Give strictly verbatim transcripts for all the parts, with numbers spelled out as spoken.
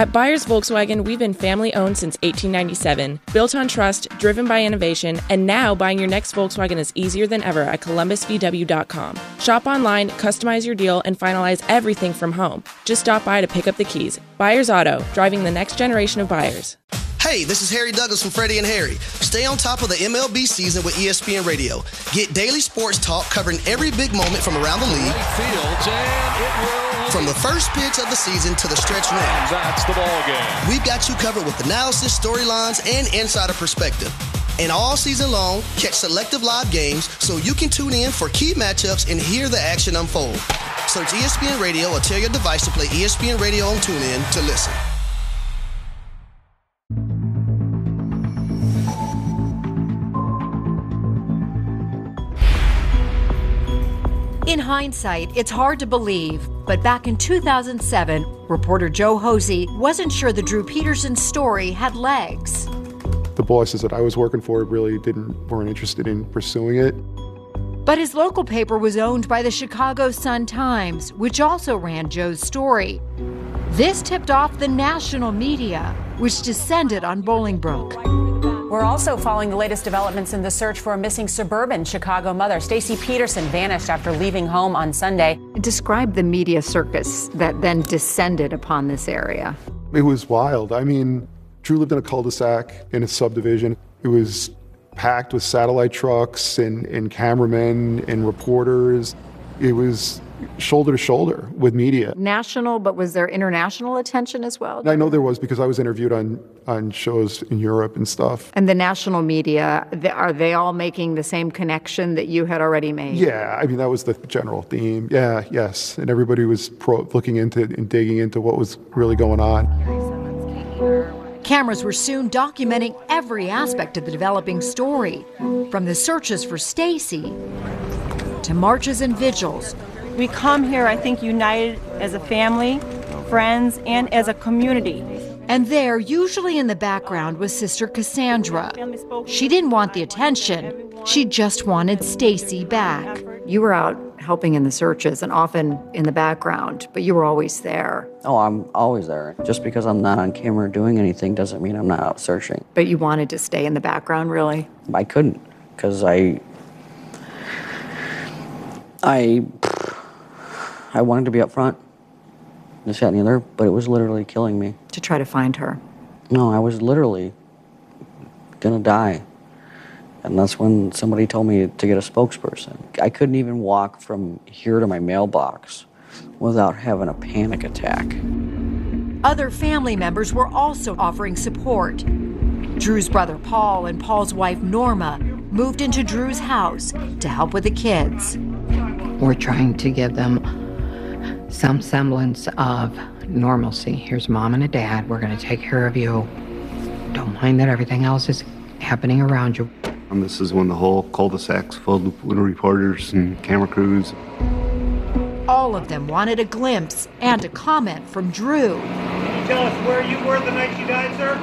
At Byers Volkswagen, we've been family-owned since eighteen ninety-seven, built on trust, driven by innovation, and now buying your next Volkswagen is easier than ever at columbus v w dot com. Shop online, customize your deal, and finalize everything from home. Just stop by to pick up the keys. Byers Auto, driving the next generation of buyers. Hey, this is Harry Douglas from Freddie and Harry. Stay on top of the M L B season with E S P N Radio. Get daily sports talk covering every big moment from around the league. Fields, and it will. From the first pitch of the season to the stretch run. That's the ball game. We've got you covered with analysis, storylines, and insider perspective. And all season long, catch selective live games so you can tune in for key matchups and hear the action unfold. Search E S P N Radio or tell your device to play E S P N Radio on TuneIn to listen. In hindsight, it's hard to believe, but back in two thousand seven, reporter Joe Hosey wasn't sure the Drew Peterson story had legs. The bosses that I was working for really didn't weren't interested in pursuing it. But his local paper was owned by the Chicago Sun-Times, which also ran Joe's story. This tipped off the national media, which descended on Bolingbrook. We're also following the latest developments in the search for a missing suburban Chicago mother. Stacey Peterson vanished after leaving home on Sunday. Describe the media circus that then descended upon this area. It was wild. I mean, Drew lived in a cul-de-sac in a subdivision. It was packed with satellite trucks and, and cameramen and reporters. It was shoulder to shoulder with media. National, but was there international attention as well? I know there was because I was interviewed on, on shows in Europe and stuff. And the national media, are they all making the same connection that you had already made? Yeah, I mean, that was the general theme. Yeah, yes. And everybody was pro- looking into and digging into what was really going on. Cameras were soon documenting every aspect of the developing story, from the searches for Stacey to marches and vigils. We come here, I think, united as a family, friends, and as a community. And there, usually in the background, was Sister Cassandra. She didn't want the attention. She just wanted Stacey back. You were out helping in the searches and often in the background, but you were always there. Oh, I'm always there. Just because I'm not on camera doing anything doesn't mean I'm not out searching. But you wanted to stay in the background, really? I couldn't, because I... I... I wanted to be up front, this, that, and the other, but it was literally killing me. To try to find her? No, I was literally gonna die. And that's when somebody told me to get a spokesperson. I couldn't even walk from here to my mailbox without having a panic attack. Other family members were also offering support. Drew's brother Paul and Paul's wife Norma moved into Drew's house to help with the kids. We're trying to give them some semblance of normalcy. Here's mom and a dad. We're going to take care of you. Don't mind that everything else is happening around you. And this is when the whole cul-de-sac's filled with reporters and camera crews. All of them wanted a glimpse and a comment from Drew. Can you tell us where you were the night she died, sir?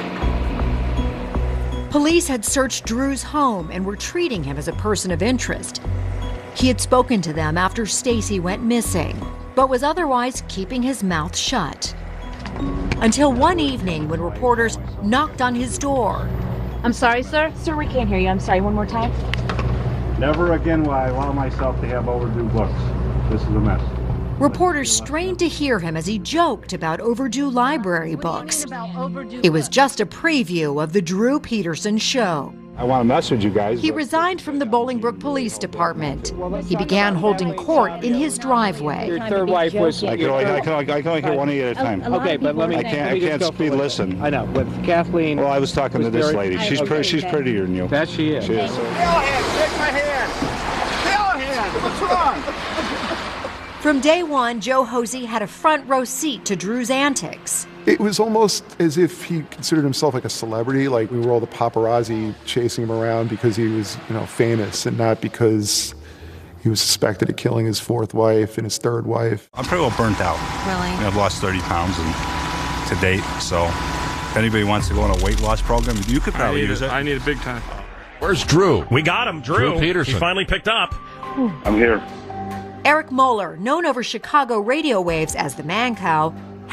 Police had searched Drew's home and were treating him as a person of interest. He had spoken to them after Stacey went missing, but was otherwise keeping his mouth shut. Until one evening when reporters knocked on his door. I'm sorry, sir? Sir, we can't hear you. I'm sorry. One more time. Never again will I allow myself to have overdue books. This is a mess. Reporters strained to hear him as he joked about overdue library books. It was just a preview of the Drew Peterson show. I want to message you guys. He resigned from the Bolingbrook Police Department. He began holding court in his driveway. Your third wife was... I can only, I can only, I can only hear one of you at a time. Okay, but let me... I can't, I can't speed listen. I know, with Kathleen... Well, I was talking to this lady. She's, okay. pretty, she's prettier than you. That she is. She is. Callahan, shake my hand! Callahan, what's wrong? From day one, Joe Hosey had a front row seat to Drew's antics. It was almost as if he considered himself like a celebrity, like we were all the paparazzi chasing him around because he was, you know, famous and not because he was suspected of killing his fourth wife and his third wife. I'm pretty well burnt out. Really? I mean, I've lost thirty pounds and, to date, so if anybody wants to go on a weight loss program, you could probably use it. I need it big time. Where's Drew? We got him, Drew. Drew Peterson. He finally picked up. I'm here. Eric Moeller, known over Chicago radio waves as the Man Cow,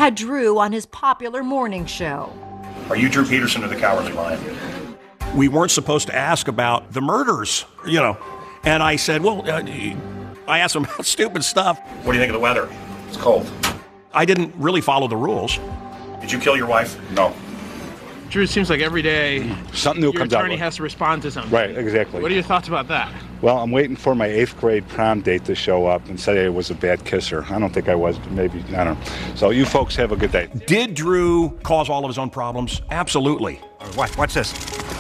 had Drew on his popular morning show. Are you Drew Peterson or the Cowardly Lion? We weren't supposed to ask about the murders, you know. And I said, well, uh, I asked him about stupid stuff. What do you think of the weather? It's cold. I didn't really follow the rules. Did you kill your wife? No. Drew, it seems like every day something new your comes out. attorney has to respond to something. Right, exactly. What are your thoughts about that? Well, I'm waiting for my eighth grade prom date to show up and say I was a bad kisser. I don't think I was, but maybe, I don't know. So you folks have a good day. Did Drew cause all of his own problems? Absolutely. Watch, watch this.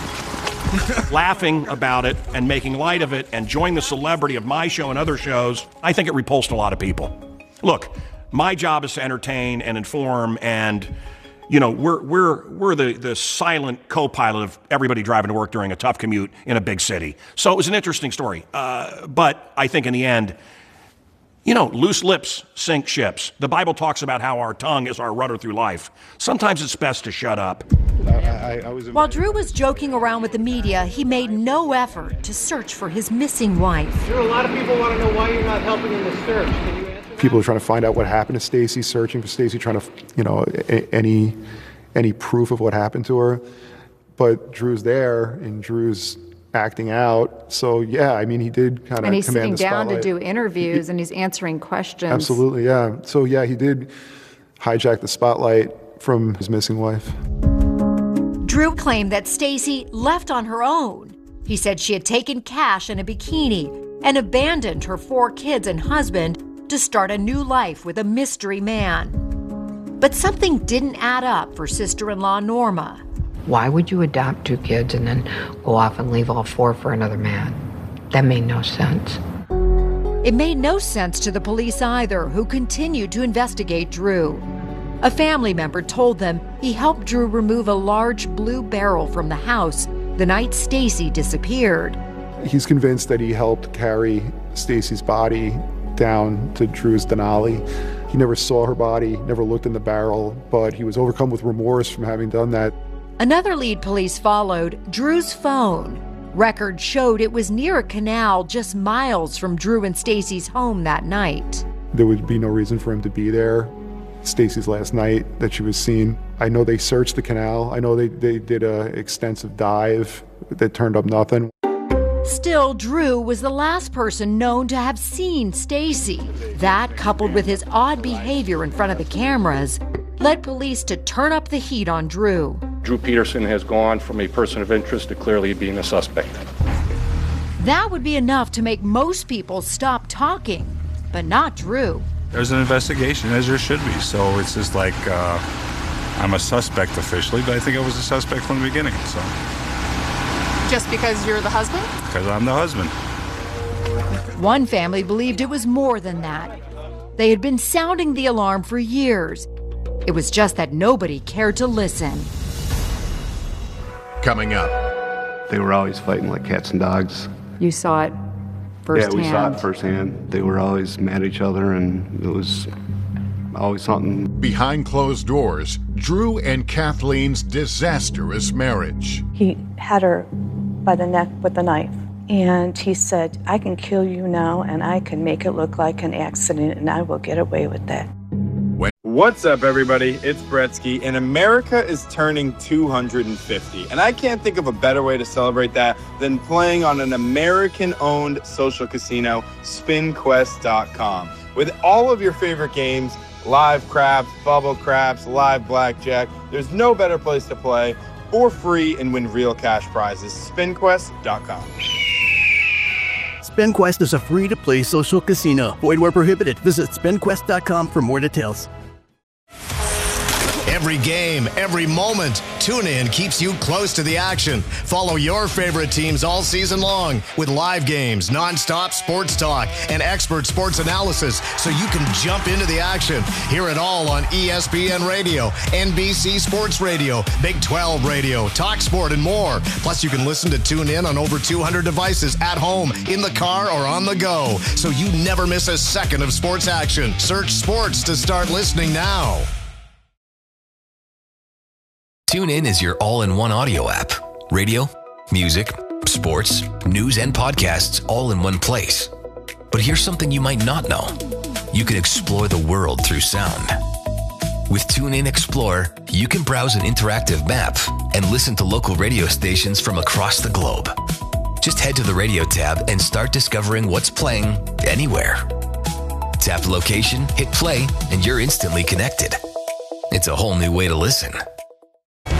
Laughing about it and making light of it and enjoying the celebrity of my show and other shows, I think it repulsed a lot of people. Look, my job is to entertain and inform, and you know, we're we're we're the, the silent co-pilot of everybody driving to work during a tough commute in a big city. So it was an interesting story. Uh, but I think in the end, you know, loose lips sink ships. The Bible talks about how our tongue is our rudder through life. Sometimes it's best to shut up. I, I, I was While Drew was joking around with the media, he made no effort to search for his missing wife. Sure, a lot of people want to know why you're not helping in the search. Can you answer that? People are trying to find out what happened to Stacy, searching for Stacy, trying to, you know, a- any any proof of what happened to her. But Drew's there, and Drew's acting out. So yeah, I mean, he did kind of. And he's command sitting the down to spotlight. do interviews, and he's answering questions. Absolutely, yeah. So yeah, he did hijack the spotlight from his missing wife. Drew claimed that Stacy left on her own. He said she had taken cash and a bikini and abandoned her four kids and husband to start a new life with a mystery man. But something didn't add up for sister-in-law Norma. Why would you adopt two kids and then go off and leave all four for another man? That made no sense. It made no sense to the police either, who continued to investigate Drew. A family member told them he helped Drew remove a large blue barrel from the house the night Stacy disappeared. He's convinced that he helped carry Stacy's body down to Drew's Denali. He never saw her body, never looked in the barrel, but he was overcome with remorse from having done that. Another lead police followed, Drew's phone. Records showed it was near a canal just miles from Drew and Stacy's home that night. There would be no reason for him to be there. Stacy's last night that she was seen. I know they searched the canal. I know they, they did an extensive dive that turned up nothing. Still, Drew was the last person known to have seen Stacy. That, coupled with his odd behavior in front of the cameras, led police to turn up the heat on Drew. Drew Peterson has gone from a person of interest to clearly being a suspect. That would be enough to make most people stop talking, but not Drew. There's an investigation, as there should be. So it's just like uh, I'm a suspect officially, but I think I was a suspect from the beginning. So just because you're the husband? Because I'm the husband. One family believed it was more than that. They had been sounding the alarm for years. It was just that nobody cared to listen. Coming up. They were always fighting like cats and dogs. You saw it firsthand. Yeah, we saw it firsthand. They were always mad at each other, and it was always something. Behind closed doors, Drew and Kathleen's disastrous marriage. He had her by the neck with a knife, and he said, I can kill you now, and I can make it look like an accident, and I will get away with that. What's up, everybody? It's Bretsky, and America is turning two hundred fifty. And I can't think of a better way to celebrate that than playing on an American-owned social casino, spin quest dot com. With all of your favorite games, live craps, bubble craps, live blackjack, there's no better place to play for free and win real cash prizes. spin quest dot com. SpinQuest is a free-to-play social casino. Void where prohibited. Visit spin quest dot com for more details. Every game, every moment, TuneIn keeps you close to the action. Follow your favorite teams all season long with live games, nonstop sports talk, and expert sports analysis so you can jump into the action. Hear it all on E S P N Radio, N B C Sports Radio, Big twelve Radio, TalkSport, and more. Plus, you can listen to TuneIn on over two hundred devices at home, in the car, or on the go, so you never miss a second of sports action. Search sports to start listening now. TuneIn is your all-in-one audio app. Radio, music, sports, news, and podcasts all in one place. But here's something you might not know. You can explore the world through sound. With TuneIn Explorer, you can browse an interactive map and listen to local radio stations from across the globe. Just head to the radio tab and start discovering what's playing anywhere. Tap location, hit play, and you're instantly connected. It's a whole new way to listen.